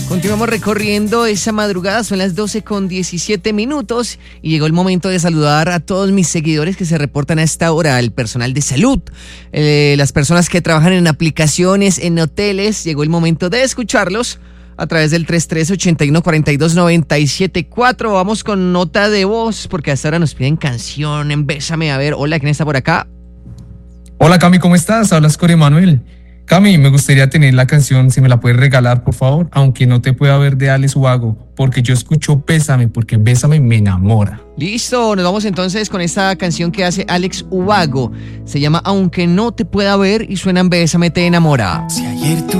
Continuamos recorriendo esa madrugada, son las 12:17 y llegó el momento de saludar a todos mis seguidores que se reportan a esta hora, el personal de salud, las personas que trabajan en aplicaciones, en hoteles. Llegó el momento de escucharlos a través del 3381-4297.4. Vamos con nota de voz, porque hasta ahora nos piden canción en Bésame. A ver, hola, ¿quién está por acá? Hola Cami, ¿cómo estás? Hablas con Emanuel. Cami, me gustaría tener la canción, si me la puedes regalar, por favor, aunque no te pueda ver, de Alex Ubago, porque yo escucho Bésame, porque Bésame me enamora. Listo, nos vamos entonces con esta canción que hace Alex Ubago. Se llama Aunque no te pueda ver y suena en Bésame te enamora. Si ayer tú